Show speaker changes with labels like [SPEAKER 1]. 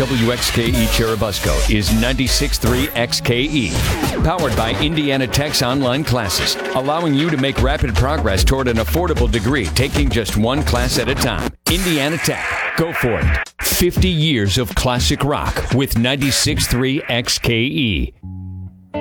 [SPEAKER 1] WXKE Churubusco is 96.3 XKE. Powered by Indiana Tech's online classes, allowing you to make rapid progress toward an affordable degree, taking just one class at a time. Indiana Tech. Go for it. 50 years of classic rock with 96.3 XKE.